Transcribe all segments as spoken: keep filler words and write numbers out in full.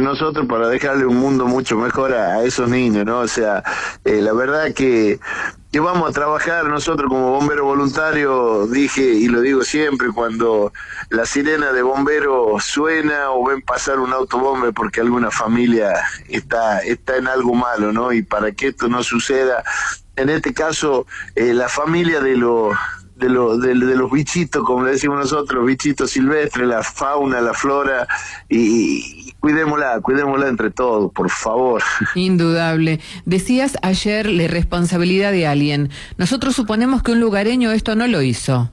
nosotros para dejarle un mundo mucho mejor a, a esos niños, ¿no? O sea, eh, la verdad que que vamos a trabajar nosotros como bomberos voluntarios, dije y lo digo siempre, cuando la sirena de bomberos suena o ven pasar un autobombe porque alguna familia está está en algo malo, ¿no? Y para que esto no suceda, en este caso, eh, la familia de los de los de, de los bichitos, como le decimos nosotros, los bichitos silvestres, la fauna, la flora, y, y cuidémosla, cuidémosla entre todos, por favor. Indudable. Decías ayer la responsabilidad de alguien. Nosotros suponemos que un lugareño esto no lo hizo.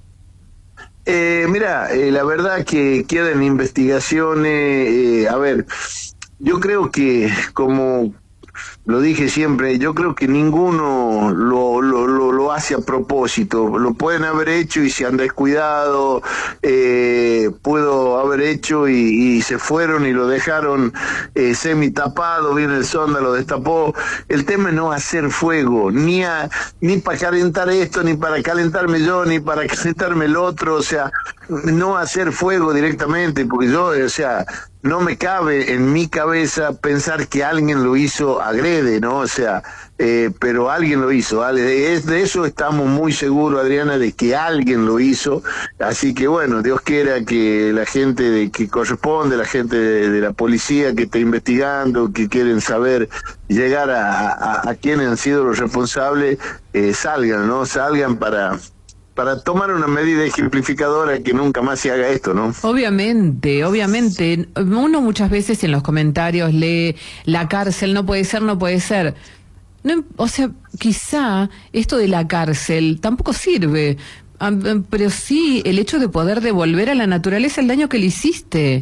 Eh, mira, eh, la verdad que quedan investigaciones, eh, a ver, yo creo que como lo dije siempre, yo creo que ninguno lo, lo, lo, lo hace a propósito. Lo pueden haber hecho y se han descuidado, eh, pudo haber hecho y, y se fueron y lo dejaron eh, semi tapado, viene el sonda, lo destapó. El tema es no hacer fuego, ni a, ni para calentar esto, ni para calentarme yo, ni para calentarme el otro, o sea, no hacer fuego directamente, porque yo, o sea, no me cabe en mi cabeza pensar que alguien lo hizo agrede, ¿no? O sea, eh, pero alguien lo hizo, ¿vale? De, de eso estamos muy seguros, Adriana, de que alguien lo hizo. Así que bueno, Dios quiera que la gente de que corresponde, la gente de, de la policía que está investigando, que quieren saber llegar a, a, a quienes han sido los responsables, eh, salgan, ¿no? Salgan para... para tomar una medida ejemplificadora que nunca más se haga esto, ¿no? Obviamente, obviamente. Uno muchas veces en los comentarios lee la cárcel, no puede ser, no puede ser. No, o sea, quizá esto de la cárcel tampoco sirve, pero sí el hecho de poder devolver a la naturaleza el daño que le hiciste.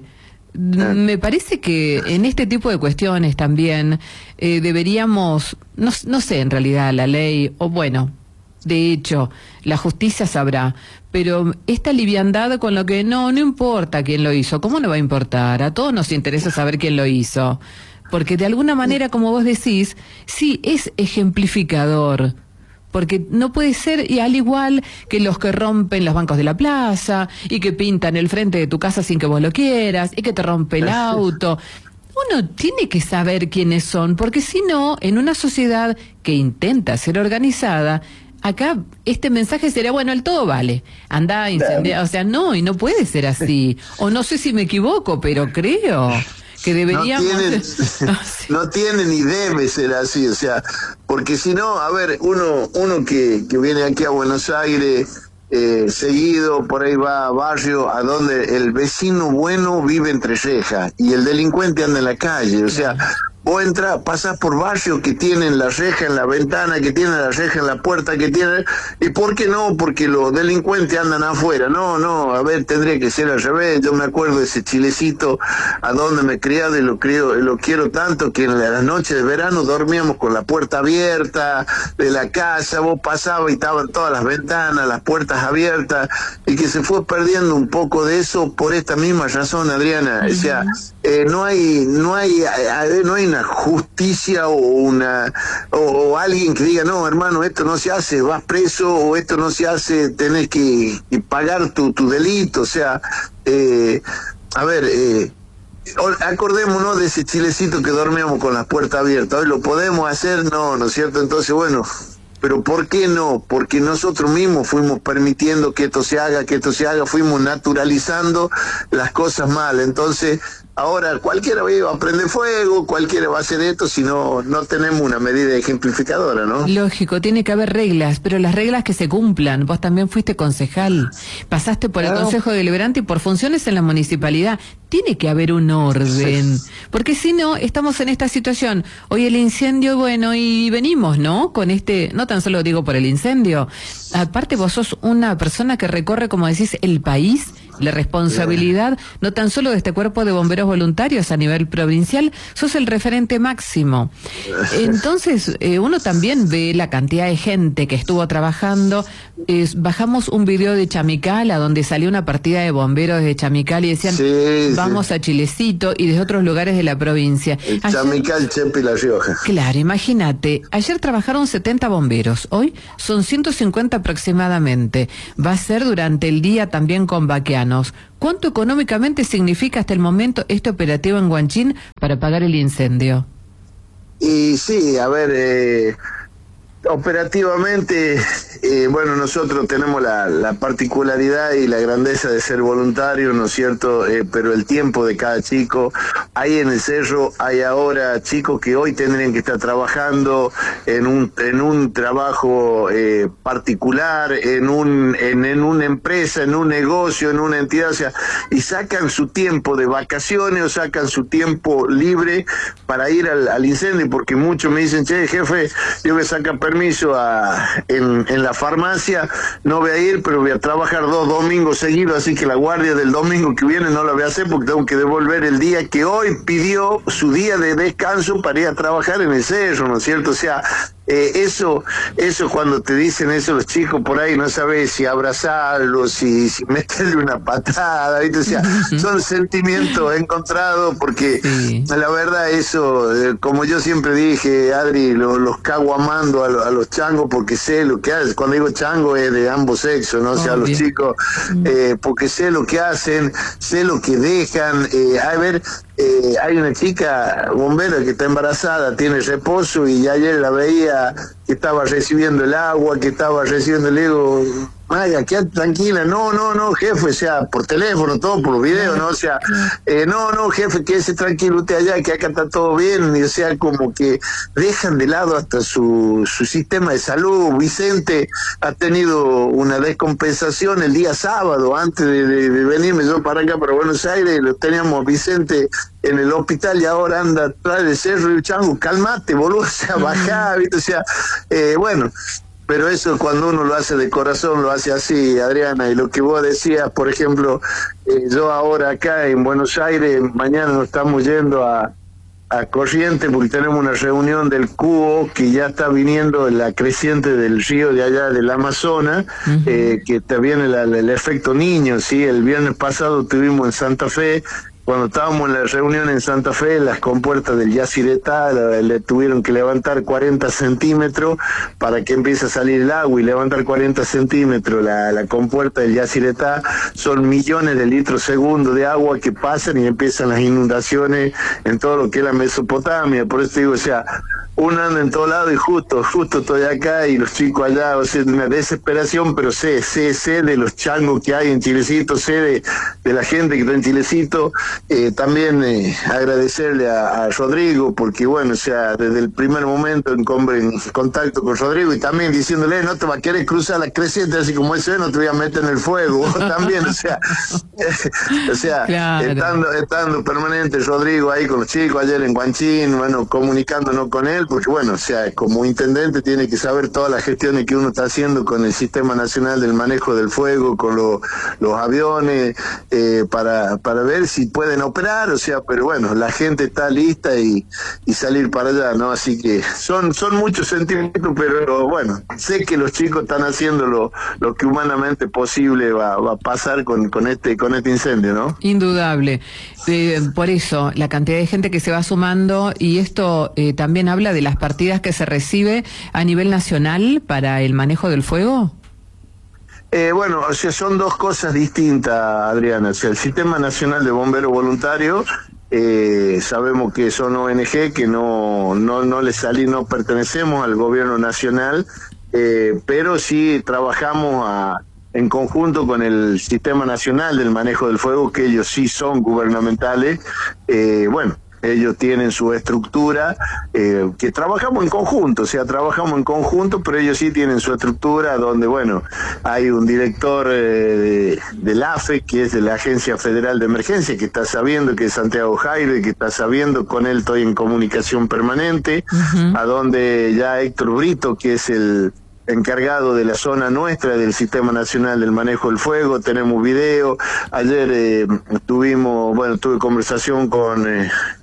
Me parece que en este tipo de cuestiones también eh, deberíamos, no, no sé en realidad la ley, o bueno... De hecho, la justicia sabrá, pero esta liviandad con lo que no, no importa quién lo hizo, ¿cómo no va a importar? A todos nos interesa saber quién lo hizo, porque de alguna manera, como vos decís, sí, es ejemplificador, porque no puede ser, y al igual que los que rompen los bancos de la plaza, y que pintan el frente de tu casa sin que vos lo quieras, y que te rompe el auto... Uno tiene que saber quiénes son, porque si no, en una sociedad que intenta ser organizada... Acá este mensaje sería, bueno, el todo vale, anda a incendiar, o sea, no, y no puede ser así, o no sé si me equivoco, pero creo que deberíamos... No tienen, no, sí. no tienen ni debe ser así, o sea, porque si no, a ver, uno uno que, que viene aquí a Buenos Aires eh, seguido, por ahí va a barrio a donde el vecino bueno vive entre rejas y el delincuente anda en la calle, o sea... Vos entras, pasás por barrios que tienen la reja en la ventana, que tienen la reja en la puerta, que tienen... ¿Y por qué no? Porque los delincuentes andan afuera. No, no, a ver, tendría que ser al revés. Yo me acuerdo de ese chilecito a donde me he criado y lo, creo, lo quiero tanto que en las noches de verano dormíamos con la puerta abierta de la casa. Vos pasabas y estaban todas las ventanas, las puertas abiertas, y que se fue perdiendo un poco de eso por esta misma razón, Adriana. O sea, eh, no hay, no hay, no hay una justicia o una o, o alguien que diga, no, hermano, esto no se hace, vas preso, o esto no se hace, tenés que, que pagar tu, tu delito. O sea, eh, a ver, eh, acordémonos de ese chilecito que dormíamos con las puertas abiertas. Hoy lo podemos hacer, no, ¿no es cierto? Entonces, bueno, pero ¿por qué no? Porque nosotros mismos fuimos permitiendo que esto se haga, que esto se haga, fuimos naturalizando las cosas mal. Entonces, ahora cualquiera va a prender fuego, cualquiera va a hacer esto, si no, no tenemos una medida ejemplificadora, ¿no? Lógico, tiene que haber reglas, pero las reglas que se cumplan. Vos también fuiste concejal, pasaste por el Consejo Deliberante y por funciones en la municipalidad. Tiene que haber un orden, porque si no, estamos en esta situación. Hoy el incendio, bueno, y venimos, ¿no? Con este, no tan solo digo por el incendio, aparte vos sos una persona que recorre, como decís, el país, la responsabilidad, no tan solo de este cuerpo de bomberos voluntarios a nivel provincial, sos el referente máximo. Entonces, eh, uno también ve la cantidad de gente que estuvo trabajando. Eh, bajamos un video de Chamicala, donde salió una partida de bomberos de Chamical y decían, sí, vamos sí. a Chilecito, y de otros lugares de la provincia. El ayer, Chamical, Chepe y La Rioja. Claro, imagínate, ayer trabajaron setenta bomberos, hoy son ciento cincuenta aproximadamente. Va a ser durante el día también con vaqueano. ciudadanos. ¿Cuánto económicamente significa hasta el momento este operativo en Guanchín para apagar el incendio? Y sí, a ver, eh, operativamente, eh, bueno, nosotros tenemos la, la particularidad y la grandeza de ser voluntarios, ¿no es cierto? Eh, pero el tiempo de cada chico, ahí en el cerro hay ahora chicos que hoy tendrían que estar trabajando en un en un trabajo eh, particular, en un en, en una empresa, en un negocio, en una entidad, o sea, y sacan su tiempo de vacaciones o sacan su tiempo libre para ir al, al incendio, porque muchos me dicen, che, jefe, yo voy a sacar permiso a, en, en la farmacia, no voy a ir, pero voy a trabajar dos domingos seguidos, así que la guardia del domingo que viene no la voy a hacer porque tengo que devolver el día que hoy pidió su día de descanso para ir a trabajar en el cerro, ¿no es cierto? O sea, Eh, eso, eso cuando te dicen eso los chicos por ahí, no sabes si abrazarlos, si, si meterle una patada, ¿viste? O sea, son sentimientos encontrados porque sí. La verdad eso, eh, como yo siempre dije, Adri, lo, los cago amando a, lo, a los changos porque sé lo que hacen. Cuando digo chango es de ambos sexos, ¿no? O sea, oh, los bien. chicos, eh, porque sé lo que hacen, sé lo que dejan. Eh, a ver, eh, hay una chica bombera que está embarazada, tiene reposo y ayer la veía que estaba recibiendo el agua, que estaba recibiendo el ego. Maya, quédate tranquila, no, no, no, jefe, o sea, por teléfono, todo por video, ¿no? O sea, eh, no, no, jefe, quédese tranquilo usted allá, que acá está todo bien, y o sea, como que dejan de lado hasta su, su sistema de salud. Vicente ha tenido una descompensación el día sábado, antes de, de, de venirme yo para acá, para Buenos Aires, lo teníamos Vicente en el hospital y ahora anda atrás del cerro y el chango, calmate, boludo, o sea, bajá, ¿viste? O sea, eh, bueno, pero eso cuando uno lo hace de corazón, lo hace así, Adriana, y lo que vos decías, por ejemplo, eh, yo ahora acá en Buenos Aires, mañana nos estamos yendo a, a Corrientes porque tenemos una reunión del Cubo que ya está viniendo la creciente del río de allá del Amazonas, uh-huh. eh, que te viene la, la, el efecto niño, ¿sí? El viernes pasado estuvimos en Santa Fe. Cuando estábamos en la reunión en Santa Fe, las compuertas del Yacyretá le tuvieron que levantar cuarenta centímetros para que empiece a salir el agua, y levantar cuarenta centímetros la, la compuerta del Yacyretá son millones de litros segundo de agua que pasan y empiezan las inundaciones en todo lo que es la Mesopotamia. Por eso digo, o sea, uno anda en todo lado y justo, justo estoy acá y los chicos allá, o sea, una desesperación, pero sé, sé, sé de los changos que hay en Chilecito, sé de, de la gente que está en Chilecito. Eh, también eh, agradecerle a, a Rodrigo, porque bueno, o sea, desde el primer momento en, en contacto con Rodrigo y también diciéndole, no te va a querer cruzar la creciente, así como ese, no te voy a meter en el fuego, también, o sea, eh, o sea, claro. estando, estando permanente Rodrigo ahí con los chicos, ayer en Guanchín, bueno, comunicándonos con él, porque bueno, o sea, como intendente tiene que saber todas las gestiones que uno está haciendo con el Sistema Nacional del Manejo del Fuego, con lo, los aviones, eh, para, para ver si puede pueden operar, o sea, pero bueno, la gente está lista y, y salir para allá, ¿no? Así que son son muchos sentimientos, pero bueno, sé que los chicos están haciendo lo, lo que humanamente posible va, va a pasar con, con este con este incendio, ¿no? Indudable. Eh, por eso, la cantidad de gente que se va sumando, y esto eh, también habla de las partidas que se recibe a nivel nacional para el manejo del fuego. Eh, bueno, o sea, son dos cosas distintas, Adriana. O sea, el Sistema Nacional de Bomberos Voluntarios, eh, sabemos que son O N G, que no no no les salí, no pertenecemos al gobierno nacional, eh, pero sí trabajamos a, en conjunto con el Sistema Nacional del Manejo del Fuego, que ellos sí son gubernamentales. Eh, bueno, ellos tienen su estructura, eh, que trabajamos en conjunto, o sea, trabajamos en conjunto, pero ellos sí tienen su estructura donde, bueno, hay un director eh, de, del A F E, que es de la Agencia Federal de Emergencia, que está sabiendo, que es Santiago Jaire, que está sabiendo, con él estoy en comunicación permanente, uh-huh. a donde ya Héctor Brito, que es el encargado de la zona nuestra del Sistema Nacional del Manejo del Fuego, tenemos video. Ayer eh, tuvimos, bueno, tuve conversación con... Eh,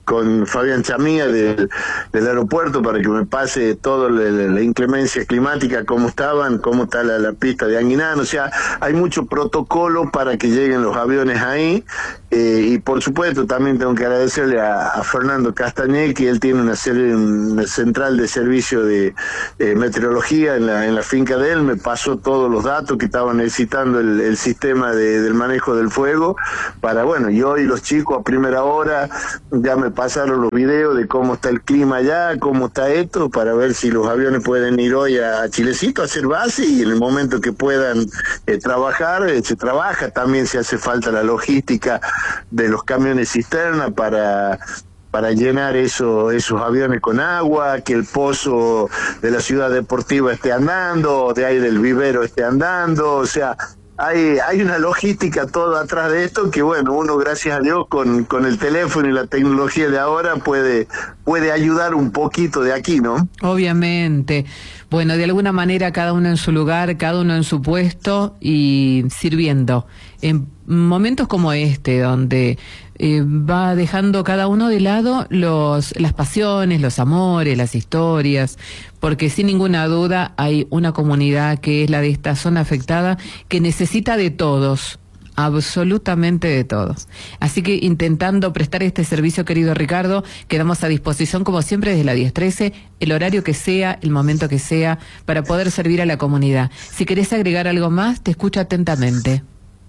con Fabián Chamía del, del aeropuerto para que me pase todo la, la inclemencia climática, cómo estaban, cómo está la, la pista de Anguinán. O sea, hay mucho protocolo para que lleguen los aviones ahí. Eh, y por supuesto también tengo que agradecerle a, a Fernando Castañé, que él tiene una, una central de servicio de eh, meteorología en la, en la finca de él. Me pasó todos los datos que estaban necesitando el, el sistema de, del manejo del fuego para, bueno, yo y los chicos a primera hora ya me pasaron los videos de cómo está el clima allá, cómo está esto, para ver si los aviones pueden ir hoy a Chilecito a hacer base, y en el momento que puedan eh, trabajar, eh, se trabaja. También si hace falta la logística de los camiones cisterna para para llenar eso, esos aviones con agua, que el pozo de la ciudad deportiva esté andando, de ahí del vivero esté andando. O sea, hay hay una logística toda atrás de esto que, bueno, uno, gracias a Dios, con, con el teléfono y la tecnología de ahora puede, puede ayudar un poquito de aquí, ¿no? Obviamente. Bueno, de alguna manera cada uno en su lugar, cada uno en su puesto y sirviendo. En momentos como este, donde eh, va dejando cada uno de lado los, las pasiones, los amores, las historias, porque sin ninguna duda hay una comunidad que es la de esta zona afectada que necesita de todos. Absolutamente de todos. Así que intentando prestar este servicio, querido Ricardo, quedamos a disposición como siempre desde la diez trece, el horario que sea, el momento que sea, para poder servir a la comunidad. Si querés agregar algo más, te escucho atentamente.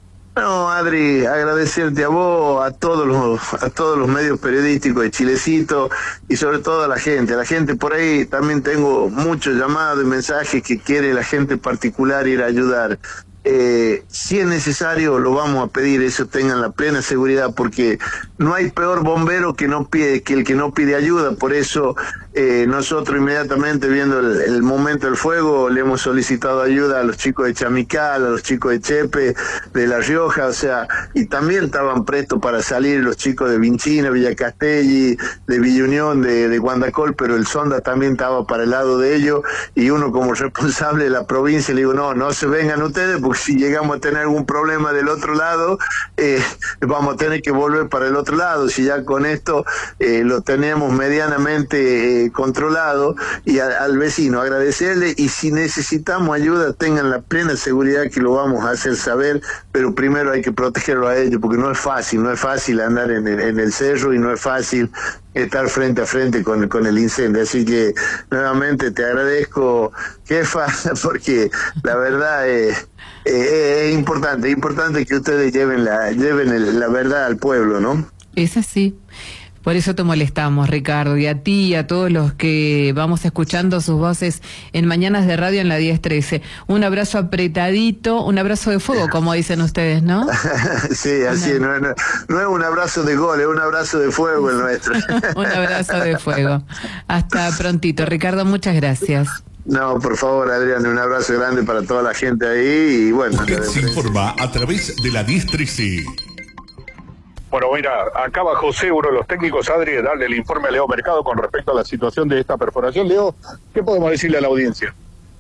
No, Adri, agradecerte a vos, a todos los, a todos los medios periodísticos de Chilecito y sobre todo a la gente. A la gente por ahí también tengo muchos llamados y mensajes que quiere la gente particular ir a ayudar. Eh, si es necesario lo vamos a pedir, eso tengan la plena seguridad, porque no hay peor bombero que no pide, que el que no pide ayuda. Por eso eh, nosotros inmediatamente viendo el, el momento del fuego le hemos solicitado ayuda a los chicos de Chamical, a los chicos de Chepe, de La Rioja, o sea, y también estaban prestos para salir los chicos de Vinchina, Villa Castelli, de Villa Unión, de, de Guandacol, pero el Sonda también estaba para el lado de ellos, y uno como responsable de la provincia le digo, no, no se vengan ustedes, porque si llegamos a tener algún problema del otro lado, eh, vamos a tener que volver para el otro lado. Si ya con esto eh, lo tenemos medianamente eh, controlado, y a, al vecino agradecerle, y si necesitamos ayuda tengan la plena seguridad que lo vamos a hacer saber, pero primero hay que protegerlo a ellos, porque no es fácil, no es fácil andar en el, en el cerro, y no es fácil estar frente a frente con, con el incendio. Así que nuevamente te agradezco, jefa, porque la verdad es, es, es importante, es importante que ustedes lleven la, lleven el, la verdad al pueblo, ¿no? Es así. Por eso te molestamos, Ricardo, y a ti y a todos los que vamos escuchando sus voces en Mañanas de Radio en la diez trece. Un abrazo apretadito, un abrazo de fuego, como dicen ustedes, ¿no? Sí, así, no, no, no es un abrazo de gol, es un abrazo de fuego el nuestro. Un abrazo de fuego. Hasta prontito. Ricardo, muchas gracias. No, por favor, Adrián, un abrazo grande para toda la gente ahí, y bueno. Usted se informa a través de la diez trece. Bueno, mira, acaba José, uno de los técnicos, Adri, de darle el informe a Leo Mercado con respecto a la situación de esta perforación. Leo, ¿qué podemos decirle a la audiencia?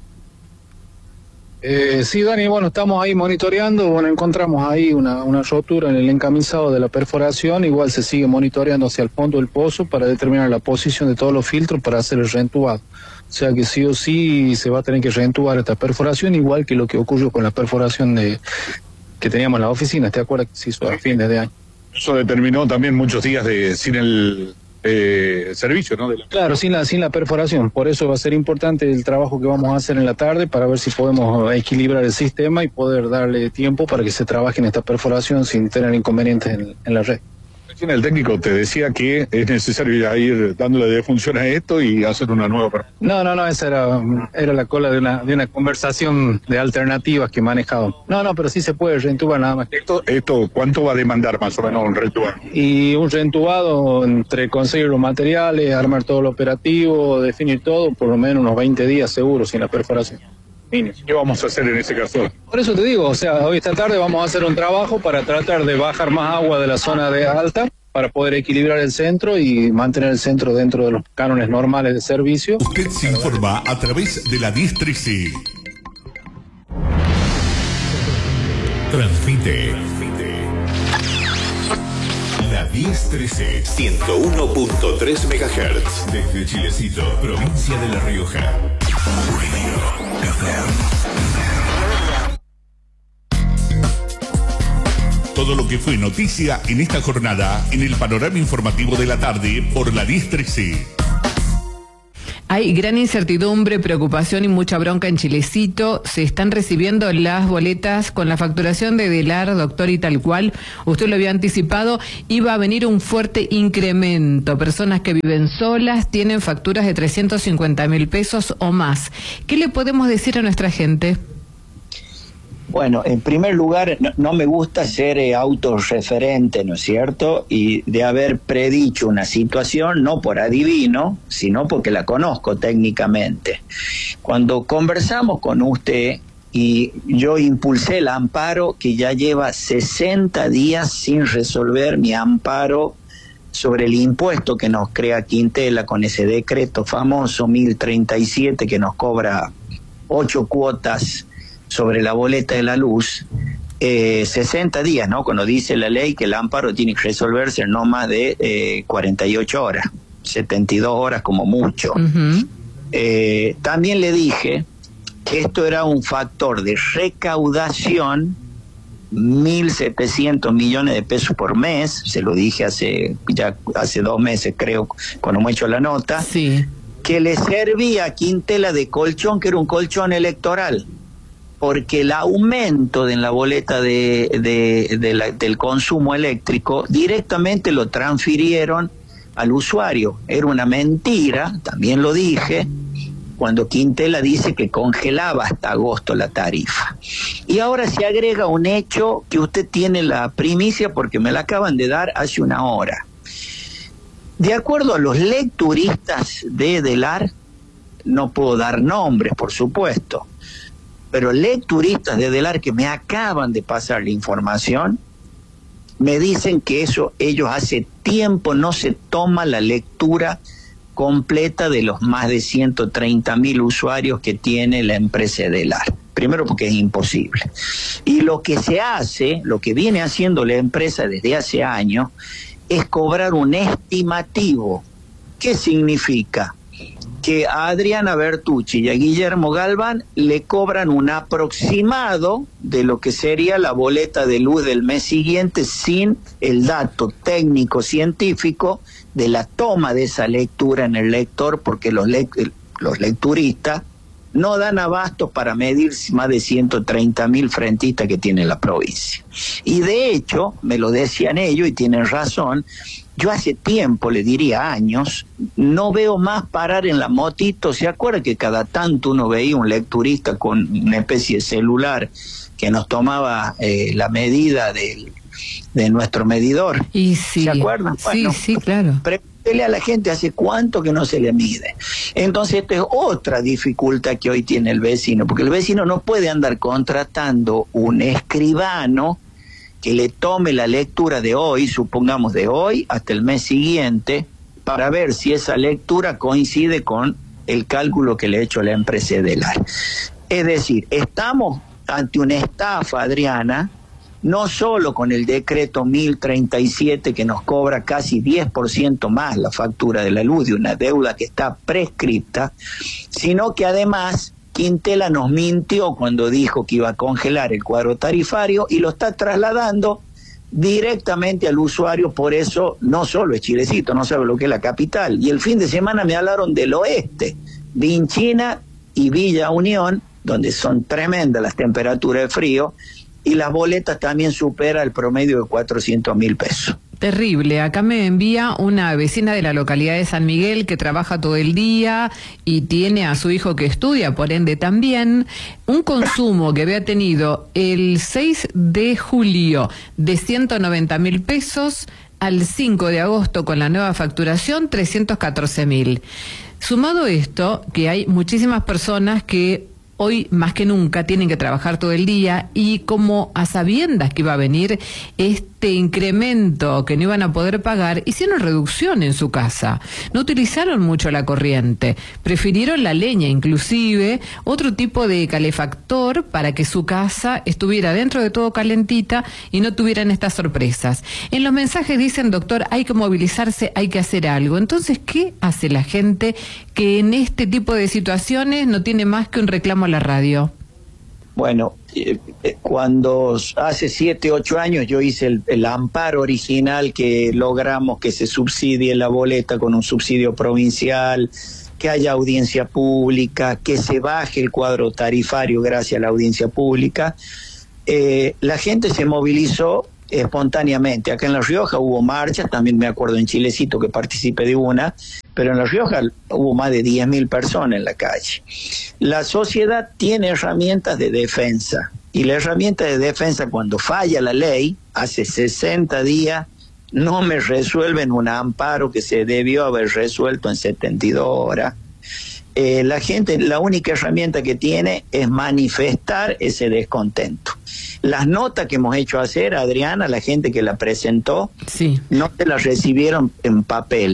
Eh, sí, Dani, bueno, estamos ahí monitoreando, bueno, encontramos ahí una, una rotura en el encamisado de la perforación, igual se sigue monitoreando hacia el fondo del pozo para determinar la posición de todos los filtros para hacer el reentubado. O sea que sí o sí se va a tener que reentubar esta perforación, igual que lo que ocurrió con la perforación de que teníamos en la oficina, ¿te acuerdas que se hizo a fines de año? Eso determinó también muchos días de sin el eh, servicio, ¿no? De la... Claro, sin la, sin la perforación. Por eso va a ser importante el trabajo que vamos a hacer en la tarde para ver si podemos equilibrar el sistema y poder darle tiempo para que se trabaje en esta perforación sin tener inconvenientes en, en la red. El técnico te decía que es necesario ya ir dándole de función a esto y hacer una nueva perforación. No, no, no, esa era, era la cola de una, de una conversación de alternativas que manejaba. No, no, pero sí se puede reentubar nada más. Esto, esto, ¿cuánto va a demandar más o menos un reentubado? Y un reentubado, entre conseguir los materiales, armar todo lo operativo, definir todo, por lo menos unos veinte días seguro sin la perforación. ¿Qué vamos a hacer en ese caso? Por eso te digo, o sea, hoy esta tarde vamos a hacer un trabajo para tratar de bajar más agua de la zona de alta para poder equilibrar el centro y mantener el centro dentro de los cánones normales de servicio. Usted se informa a través de la diez trece. Transmite. La diez diez trece, ciento uno punto tres megahertz. Desde Chilecito, provincia de La Rioja. Radio F M. Todo lo que fue noticia en esta jornada en el panorama informativo de la tarde por la diez trece. Hay gran incertidumbre, preocupación y mucha bronca en Chilecito. Se están recibiendo las boletas con la facturación de Delar, doctor, y tal cual. Usted lo había anticipado. Iba a venir un fuerte incremento. Personas que viven solas tienen facturas de trescientos cincuenta mil pesos o más. ¿Qué le podemos decir a nuestra gente? Bueno, en primer lugar, no, no me gusta ser eh, autorreferente, ¿no es cierto? Y de haber predicho una situación, no por adivino, sino porque la conozco técnicamente. Cuando conversamos con usted y yo impulsé el amparo, que ya lleva sesenta días sin resolver mi amparo sobre el impuesto que nos crea Quintela con ese decreto famoso mil treinta y siete que nos cobra ocho cuotas sobre la boleta de la luz, eh, sesenta días, ¿no? Cuando dice la ley que el amparo tiene que resolverse en no más de eh, cuarenta y ocho horas, setenta y dos horas como mucho. Uh-huh. Eh, también le dije que esto era un factor de recaudación, mil setecientos millones de pesos por mes, se lo dije hace ya hace dos meses creo, cuando me he hecho la nota, sí, que le servía a Quintela de colchón, que era un colchón electoral, porque el aumento de en la boleta de, de, de la, del consumo eléctrico directamente lo transfirieron al usuario. Era una mentira, también lo dije, cuando Quintela dice que congelaba hasta agosto la tarifa. Y ahora se agrega un hecho que usted tiene la primicia porque me la acaban de dar hace una hora. De acuerdo a los lecturistas de Delar, no puedo dar nombres, por supuesto, pero lecturistas de Delar que me acaban de pasar la información, me dicen que eso ellos hace tiempo no se toma la lectura completa de los más de ciento treinta mil usuarios que tiene la empresa Delar. Primero porque es imposible. Y lo que se hace, lo que viene haciendo la empresa desde hace años, es cobrar un estimativo. ¿Qué significa? Que a Adriana Bertucci y a Guillermo Galván le cobran un aproximado de lo que sería la boleta de luz del mes siguiente sin el dato técnico científico de la toma de esa lectura en el lector, porque los, le los lecturistas no dan abasto para medir más de ciento treinta mil frentistas que tiene la provincia. Y de hecho, me lo decían ellos y tienen razón, yo hace tiempo, le diría años, no veo más parar en la motito. ¿Se acuerda que cada tanto uno veía un lecturista con una especie de celular que nos tomaba eh, la medida del, de nuestro medidor? Y sí, ¿se acuerdan? Sí, bueno, sí, claro. Pregúntele a la gente hace cuánto que no se le mide. Entonces, esta es otra dificultad que hoy tiene el vecino, porque el vecino no puede andar contratando un escribano que le tome la lectura de hoy, supongamos de hoy hasta el mes siguiente, para ver si esa lectura coincide con el cálculo que le ha hecho la empresa Delar. Es decir, estamos ante una estafa, Adriana, no solo con el decreto mil treinta y siete que nos cobra casi diez por ciento más la factura de la luz de una deuda que está prescripta, sino que además Quintela nos mintió cuando dijo que iba a congelar el cuadro tarifario y lo está trasladando directamente al usuario. Por eso no solo es Chilecito, no sabe lo que es la capital. Y el fin de semana me hablaron del oeste, Vinchina y Villa Unión, donde son tremendas las temperaturas de frío, y las boletas también superan el promedio de cuatrocientos mil pesos. Terrible. Acá me envía una vecina de la localidad de San Miguel que trabaja todo el día y tiene a su hijo que estudia, por ende también, un consumo que había tenido el seis de julio de ciento noventa mil pesos al cinco de agosto con la nueva facturación trescientos catorce mil. Sumado esto, que hay muchísimas personas que hoy más que nunca tienen que trabajar todo el día y como a sabiendas que iba a venir este este incremento que no iban a poder pagar, hicieron reducción en su casa. No utilizaron mucho la corriente, prefirieron la leña, inclusive otro tipo de calefactor para que su casa estuviera dentro de todo calentita y no tuvieran estas sorpresas. En los mensajes dicen, doctor, hay que movilizarse, hay que hacer algo. Entonces, ¿qué hace la gente que en este tipo de situaciones no tiene más que un reclamo a la radio? Bueno, eh, cuando hace siete, ocho años yo hice el, el amparo original que logramos que se subsidie la boleta con un subsidio provincial, que haya audiencia pública, que se baje el cuadro tarifario gracias a la audiencia pública, eh, la gente se movilizó espontáneamente. Acá en La Rioja hubo marchas, también me acuerdo en Chilecito que participé de una, pero en La Rioja hubo más de diez mil personas en la calle. La sociedad tiene herramientas de defensa, y la herramienta de defensa, cuando falla la ley, hace sesenta días, no me resuelven un amparo que se debió haber resuelto en setenta y dos horas. Eh, la gente, la única herramienta que tiene es manifestar ese descontento. Las notas que hemos hecho hacer, Adriana, la gente que la presentó, sí, no se las recibieron en papel.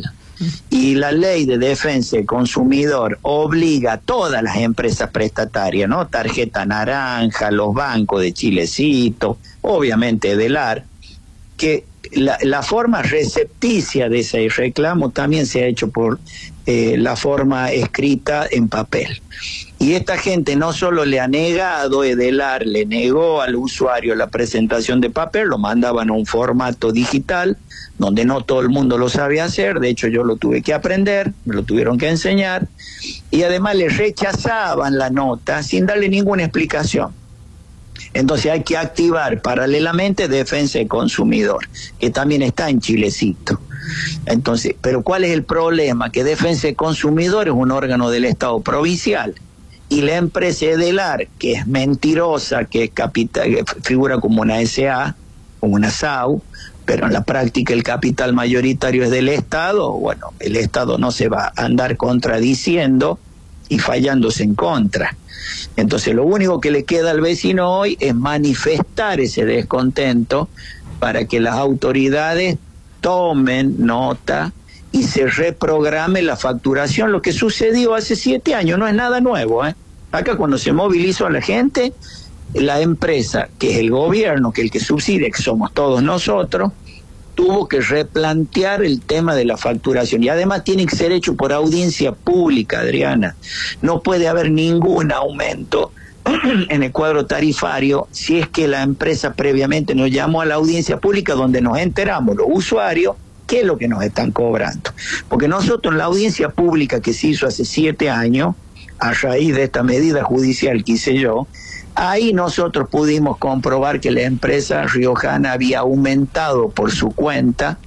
Y la ley de defensa del consumidor obliga a todas las empresas prestatarias, ¿no? Tarjeta Naranja, los bancos de Chilecito, obviamente Edelar, que la, la forma recepticia de ese reclamo también se ha hecho por eh, la forma escrita en papel. Y esta gente no solo le ha negado, Edelar le negó al usuario la presentación de papel, lo mandaban a un formato digital, donde no todo el mundo lo sabe hacer, de hecho yo lo tuve que aprender, me lo tuvieron que enseñar, y además le rechazaban la nota sin darle ninguna explicación. Entonces hay que activar paralelamente defensa del consumidor, que también está en Chilecito. Entonces, pero ¿cuál es el problema? Que defensa del consumidor es un órgano del Estado provincial, y la empresa Edelar, que es mentirosa, que es capital, que figura como una S A, como una S A U, pero en la práctica el capital mayoritario es del Estado, bueno, el Estado no se va a andar contradiciendo y fallándose en contra. Entonces lo único que le queda al vecino hoy es manifestar ese descontento para que las autoridades tomen nota y se reprograme la facturación. Lo que sucedió hace siete años no es nada nuevo, ¿eh? Acá cuando se movilizó a la gente, la empresa, que es el gobierno, que es el que subsidia, que somos todos nosotros, tuvo que replantear el tema de la facturación, y además tiene que ser hecho por audiencia pública, Adriana. No puede haber ningún aumento en el cuadro tarifario si es que la empresa previamente nos llamó a la audiencia pública, donde nos enteramos los usuarios qué es lo que nos están cobrando. Porque nosotros en la audiencia pública que se hizo hace siete años, a raíz de esta medida judicial que hice yo, ahí nosotros pudimos comprobar que la empresa riojana había aumentado por su cuenta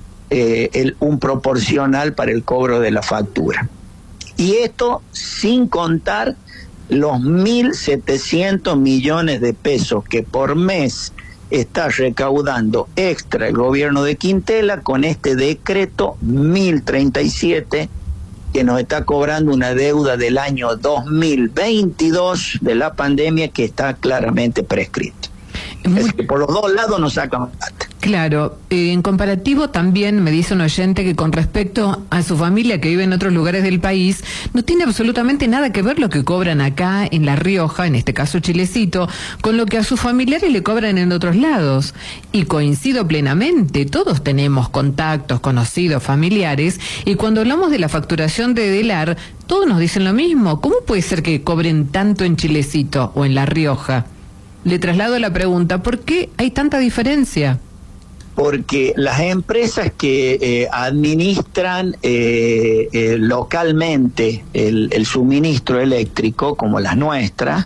eh, el, un proporcional para el cobro de la factura. Y esto sin contar los mil setecientos millones de pesos que por mes está recaudando extra el gobierno de Quintela con este decreto mil treinta y siete, que nos está cobrando una deuda del año dos mil veintidós de la pandemia que está claramente prescrita. Muy... Es que por los dos lados nos sacan plata. Claro, eh, en comparativo también me dice un oyente que con respecto a su familia que vive en otros lugares del país, no tiene absolutamente nada que ver lo que cobran acá en La Rioja, en este caso Chilecito, con lo que a sus familiares le cobran en otros lados. Y coincido plenamente, todos tenemos contactos, conocidos, familiares, y cuando hablamos de la facturación de Edelar, todos nos dicen lo mismo. ¿Cómo puede ser que cobren tanto en Chilecito o en La Rioja? Le traslado la pregunta, ¿por qué hay tanta diferencia? Porque las empresas que eh, administran eh, eh, localmente el, el suministro eléctrico, como las nuestras,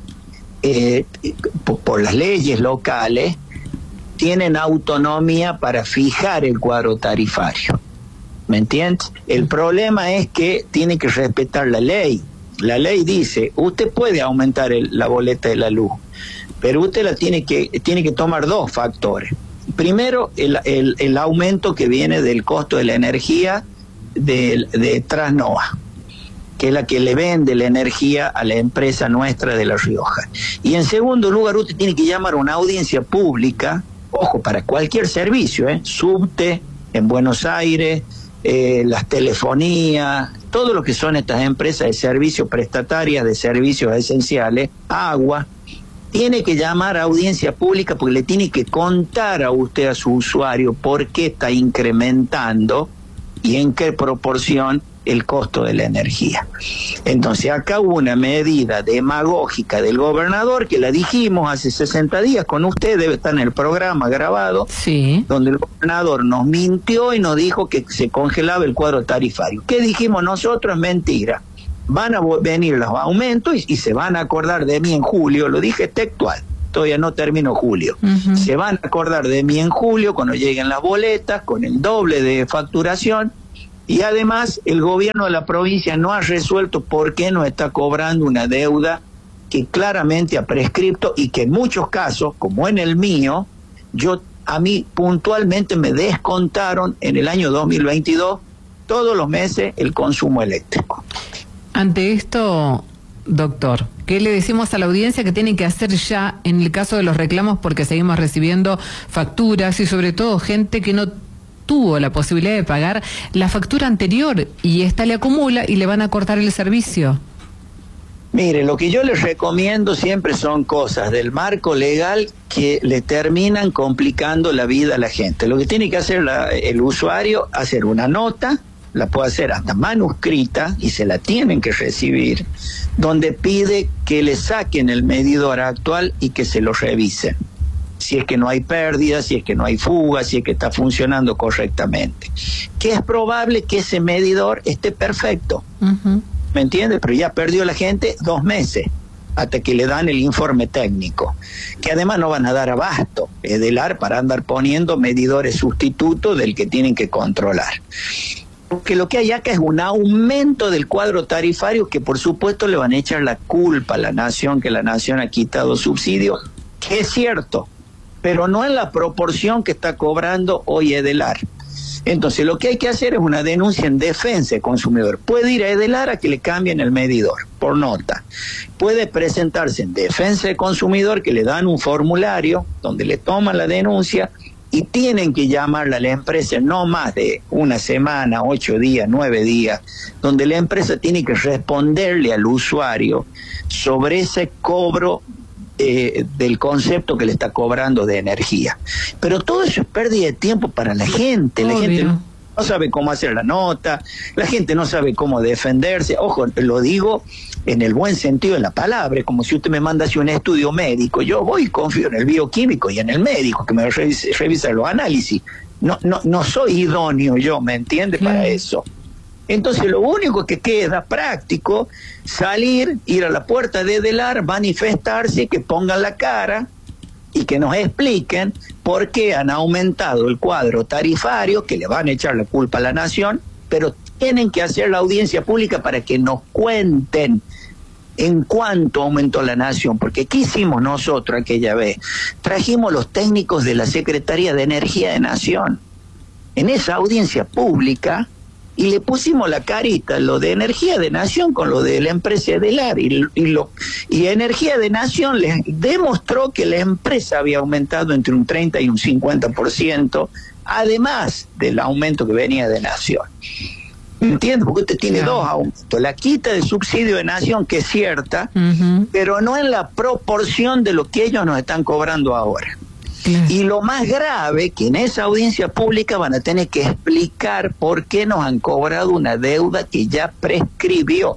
eh, por, por las leyes locales, tienen autonomía para fijar el cuadro tarifario. ¿Me entiendes? El problema es que tiene que respetar la ley. La ley dice, usted puede aumentar el, la boleta de la luz, pero usted la tiene que, tiene que tomar dos factores. Primero, el, el, el aumento que viene del costo de la energía de, de Trasnoa, que es la que le vende la energía a la empresa nuestra de La Rioja. Y en segundo lugar, usted tiene que llamar a una audiencia pública ojo, para cualquier servicio, ¿eh? Subte en Buenos Aires, eh, las telefonías, todo lo que son estas empresas de servicios prestatarias de servicios esenciales, agua, tiene que llamar a audiencia pública porque le tiene que contar a usted, a su usuario, por qué está incrementando y en qué proporción el costo de la energía. Entonces acá hubo una medida demagógica del gobernador que la dijimos hace sesenta días con usted, debe estar en el programa grabado, sí, donde el gobernador nos mintió y nos dijo que se congelaba el cuadro tarifario. ¿Qué dijimos nosotros? Mentira. Van a venir los aumentos y, y se van a acordar de mí en julio, lo dije textual, todavía no termino julio. Uh-huh. Se van a acordar de mí en julio cuando lleguen las boletas con el doble de facturación. Y además el gobierno de la provincia no ha resuelto por qué no está cobrando una deuda que claramente ha prescripto y que en muchos casos, como en el mío, yo a mí puntualmente me descontaron en el año dos mil veintidós todos los meses el consumo eléctrico. Ante esto, doctor, ¿qué le decimos a la audiencia que tienen que hacer ya en el caso de los reclamos? Porque seguimos recibiendo facturas y sobre todo gente que no tuvo la posibilidad de pagar la factura anterior y esta le acumula y le van a cortar el servicio. Mire, lo que yo les recomiendo siempre son cosas del marco legal que le terminan complicando la vida a la gente. Lo que tiene que hacer la, el usuario, hacer una nota, la puede hacer hasta manuscrita y se la tienen que recibir, donde pide que le saquen el medidor actual y que se lo revisen. Si es que no hay pérdidas, si es que no hay fugas, si es que está funcionando correctamente. Que es probable que ese medidor esté perfecto. Uh-huh. ¿Me entiendes? Pero ya perdió la gente dos meses hasta que le dan el informe técnico. Que además no van a dar abasto, Edelar, para andar poniendo medidores sustitutos del que tienen que controlar. Porque lo que hay acá es un aumento del cuadro tarifario que por supuesto le van a echar la culpa a la nación, que la nación ha quitado subsidios, que es cierto, pero no en la proporción que está cobrando hoy Edelar. Entonces lo que hay que hacer es una denuncia en defensa del consumidor. Puede ir a Edelar a que le cambien el medidor por nota. Puede presentarse en defensa del consumidor, que le dan un formulario donde le toman la denuncia y tienen que llamarla a la empresa no más de una semana, ocho días, nueve días, donde la empresa tiene que responderle al usuario sobre ese cobro Eh, del concepto que le está cobrando de energía. Pero todo eso es pérdida de tiempo para la gente. La Obvio. gente no, no sabe cómo hacer la nota, la gente no sabe cómo defenderse. Ojo, lo digo en el buen sentido de la palabra, es como si usted me mandase un estudio médico. Yo voy y confío en el bioquímico y en el médico que me revise, revisa los análisis. No, no, no soy idóneo yo, ¿me entiende? Claro. Para eso. Entonces lo único que queda práctico, salir, ir a la puerta de Edelar, manifestarse, que pongan la cara y que nos expliquen por qué han aumentado el cuadro tarifario, que le van a echar la culpa a la nación, pero tienen que hacer la audiencia pública para que nos cuenten en cuánto aumentó la nación, porque ¿qué hicimos nosotros aquella vez? Trajimos los técnicos de la Secretaría de Energía de Nación en esa audiencia pública y le pusimos la carita, lo de Energía de Nación con lo de la empresa Edelar, y, y, lo, y Energía de Nación les demostró que la empresa había aumentado entre un treinta y un cincuenta por ciento, además del aumento que venía de Nación. ¿Entiendes? Porque usted tiene claro. dos aumentos. La quita de subsidio de Nación, que es cierta, uh-huh. pero no en la proporción de lo que ellos nos están cobrando ahora. Claro. Y lo más grave, que en esa audiencia pública van a tener que explicar por qué nos han cobrado una deuda que ya prescribió.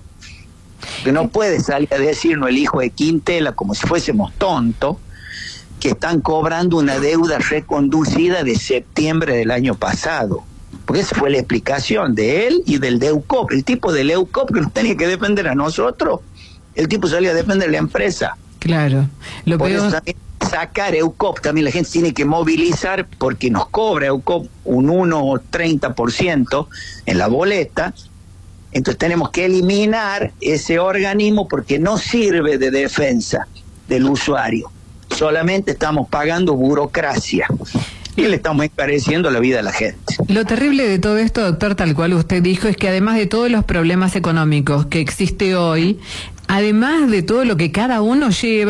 Que no puede salir a decirnos el hijo de Quintela como si fuésemos tontos, que están cobrando una deuda reconducida de septiembre del año pasado. Porque esa fue la explicación de él y del DEUCOP. El tipo del DEUCOP que nos tenía que defender a nosotros, el tipo salía a defender la empresa. Claro. Lo por peor... eso también sacar EUCOP, también la gente tiene que movilizar porque nos cobra EUCOP un uno o treinta por ciento en la boleta. Entonces tenemos que eliminar ese organismo porque no sirve de defensa del usuario. Solamente estamos pagando burocracia y le estamos encareciendo la vida a la gente. Lo terrible de todo esto, doctor, tal cual usted dijo, es que además de todos los problemas económicos que existe hoy, además de todo lo que cada uno lleva,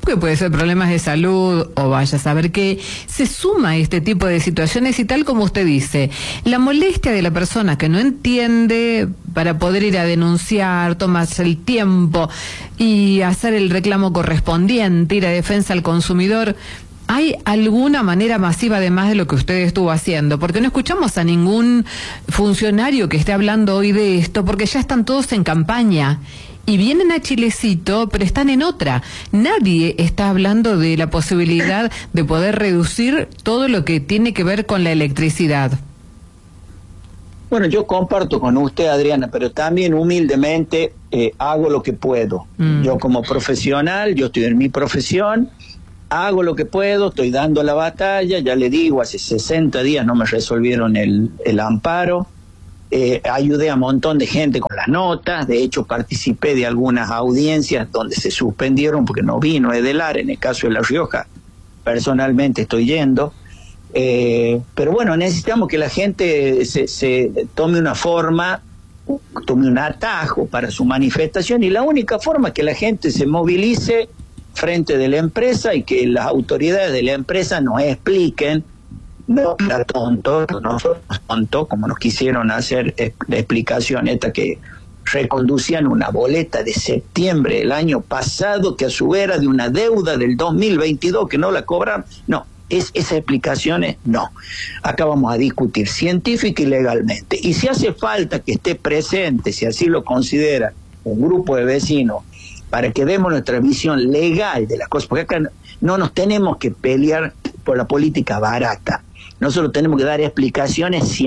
que puede ser problemas de salud o vaya a saber qué, se suma a este tipo de situaciones y tal como usted dice, la molestia de la persona que no entiende para poder ir a denunciar, tomarse el tiempo y hacer el reclamo correspondiente, ir a defensa al consumidor. ¿Hay alguna manera masiva además de lo que usted estuvo haciendo? Porque no escuchamos a ningún funcionario que esté hablando hoy de esto, porque ya están todos en campaña y vienen a Chilecito, pero están en otra. Nadie está hablando de la posibilidad de poder reducir todo lo que tiene que ver con la electricidad. Bueno, yo comparto con usted, Adriana, pero también humildemente eh, hago lo que puedo. Mm. Yo como profesional, yo estoy en mi profesión, hago lo que puedo, estoy dando la batalla, ya le digo, hace sesenta días no me resolvieron el, el amparo, eh, ayudé a un montón de gente con las notas, de hecho participé de algunas audiencias donde se suspendieron porque no vino Edelar, en el caso de La Rioja, personalmente estoy yendo, eh, pero bueno, necesitamos que la gente se, se tome una forma, tome un atajo para su manifestación, y la única forma es que la gente se movilice frente de la empresa y que las autoridades de la empresa nos expliquen, no la tonto, no tonto, como nos quisieron hacer la explicación esta que reconducían una boleta de septiembre del año pasado que a su vez era de una deuda del dos mil veintidós que no la cobraron. No, es, esas explicaciones no. Acá vamos a discutir científica y legalmente. Y si hace falta que esté presente, si así lo considera un grupo de vecinos, para que demos nuestra visión legal de las cosas, porque acá no nos tenemos que pelear por la política barata, nosotros tenemos que dar explicaciones científicas.